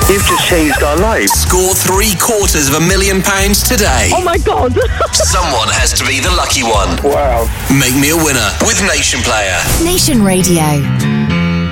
You've just changed our lives. Score £750,000 today. Oh my God. Someone has to be the lucky one. Wow. Make me a winner with Nation Player. Nation Radio.